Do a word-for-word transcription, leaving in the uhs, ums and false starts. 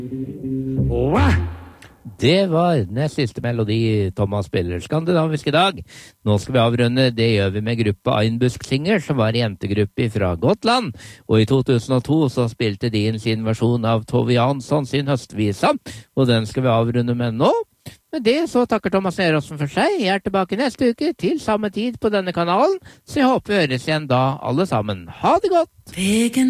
Det var nest siste melodi Thomas spiller skandinavisk i dag. Nå skal vi avrunde, det gjør vi med gruppa Einbusk Singer, som var jentegruppe fra Gotland. Og i to tusen og to så spilte de inn sin versjon av Tove Jansson sin høstvisa, og den skal vi avrunde med nå. Med det så takker Thomas Neråsen for seg. Jeg er tilbake neste uke til samme tid på denne kanalen, så jeg håper vi høres igjen da alle sammen. Ha det godt!